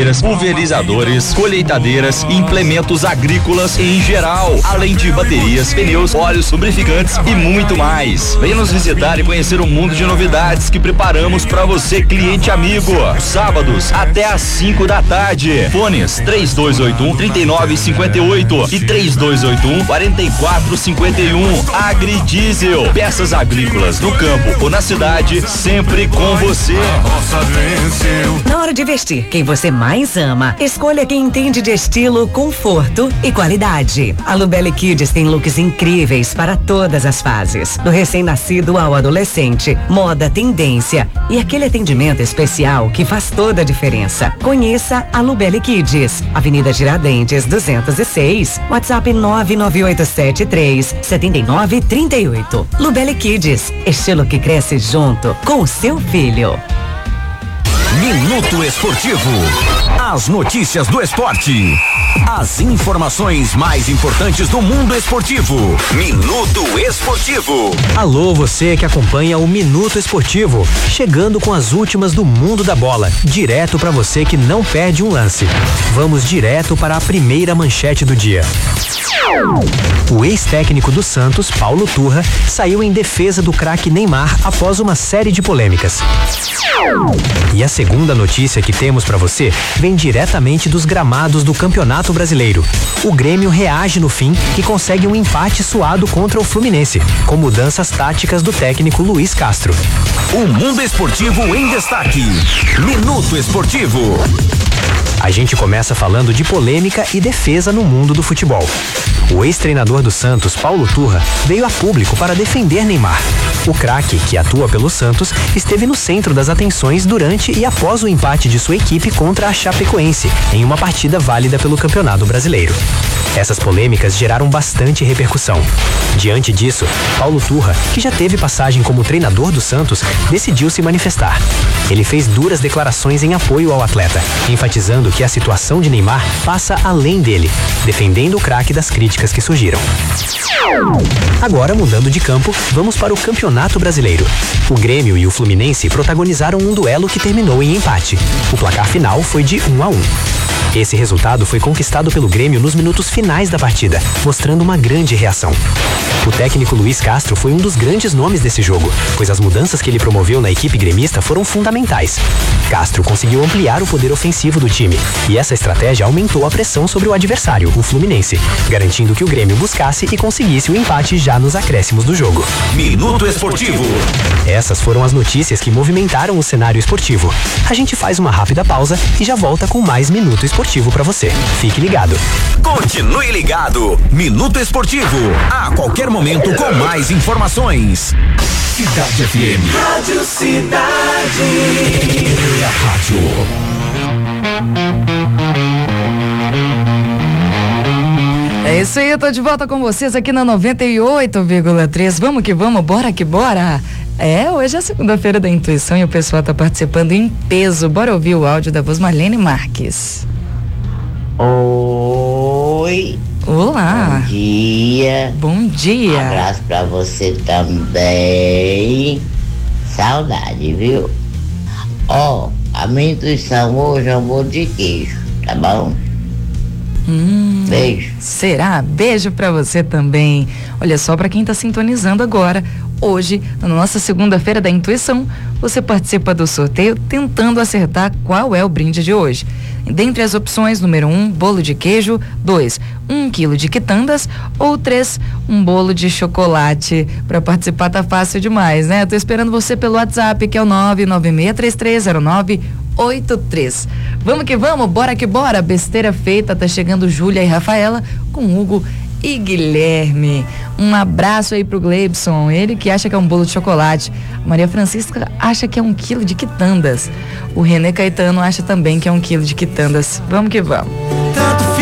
colheitadeiras, pulverizadores, colheitadeiras e implementos agrícolas em geral, além de baterias, pneus, óleos, lubrificantes e muito mais. Venha nos visitar e conhecer um mundo de novidades que preparamos para você, cliente amigo. Sábados até às 5 da tarde. Fones 3281-3958 e 3281-4451. Agridiesel, peças agrícolas no campo ou na cidade, sempre com você. Na hora de vestir quem você mais ama, escolha quem entende de estilo, conforto e qualidade. A Lubelli Kids tem looks incríveis para todas as fases, do recém-nascido ao adolescente, moda, tendência e aquele atendimento especial que faz toda a diferença. Conheça a Lubelli Kids, Avenida Tiradentes 206, WhatsApp 99873-7938. Lubelli Kids, estilo que cresce junto com o seu filho. Minuto Esportivo. As notícias do esporte. As informações mais importantes do mundo esportivo. Minuto Esportivo. Alô, você que acompanha o Minuto Esportivo, chegando com as últimas do mundo da bola, direto para você que não perde um lance. Vamos direto para a primeira manchete do dia. O ex-técnico do Santos, Paulo Turra, saiu em defesa do craque Neymar após uma série de polêmicas. E a segunda notícia que temos para você vem diretamente dos gramados do Campeonato Brasileiro. O Grêmio reage no fim e consegue um empate suado contra o Fluminense, com mudanças táticas do técnico Luiz Castro. O mundo esportivo em destaque. Minuto Esportivo. A gente começa falando de polêmica e defesa no mundo do futebol. O ex-treinador do Santos, Paulo Turra, veio a público para defender Neymar. O craque, que atua pelo Santos, esteve no centro das atenções durante e após o empate de sua equipe contra a Chapecoense, em uma partida válida pelo Campeonato Brasileiro. Essas polêmicas geraram bastante repercussão. Diante disso, Paulo Turra, que já teve passagem como treinador do Santos, decidiu se manifestar. Ele fez duras declarações em apoio ao atleta, enfatizando que a situação de Neymar passa além dele, defendendo o craque das críticas que surgiram. Agora, mudando de campo, vamos para o Campeonato Brasileiro. O Grêmio e o Fluminense protagonizaram um duelo que terminou em empate. O placar final foi de 1-1. Esse resultado foi conquistado pelo Grêmio nos minutos finais da partida, mostrando uma grande reação. O técnico Luiz Castro foi um dos grandes nomes desse jogo, pois as mudanças que ele promoveu na equipe gremista foram fundamentais. Castro conseguiu ampliar o poder ofensivo do time, e essa estratégia aumentou a pressão sobre o adversário, o Fluminense, garantindo que o Grêmio buscasse e conseguisse o empate já nos acréscimos do jogo. Minuto Esportivo. Essas foram as notícias que movimentaram o cenário esportivo. A gente faz uma rápida pausa e já volta com mais Minuto Esportivo pra você. Fique ligado. Continue ligado. Minuto Esportivo. A qualquer momento com mais informações. Cidade FM. Rádio Cidade. Rádio. É isso aí, eu tô de volta com vocês aqui na 98,3. Vamos que vamos, bora que bora. Hoje é segunda-feira da intuição e o pessoal tá participando em peso. Bora ouvir o áudio da voz Marlene Marques. Oi. Olá. Bom dia. Bom dia. Um abraço pra você também. Saudade, viu? A minha intuição hoje é um bolo de queijo, tá bom? Beijo. Será? Beijo pra você também. Olha só, pra quem tá sintonizando agora, hoje, na nossa segunda-feira da intuição, você participa do sorteio tentando acertar qual é o brinde de hoje. Dentre as opções, número 1, bolo de queijo, 2, 1 quilo de quitandas ou 3, um bolo de chocolate. Para participar tá fácil demais, né? Tô esperando você pelo WhatsApp, que é o 996330983. Vamos que vamos, bora que bora. Besteira feita, tá chegando Júlia e Rafaela com Hugo e Guilherme. Um abraço aí pro Gleibson, ele que acha que é um bolo de chocolate. Maria Francisca acha que é 1 quilo de quitandas. O Renê Caetano acha também que é 1 quilo de quitandas. Vamos que vamos.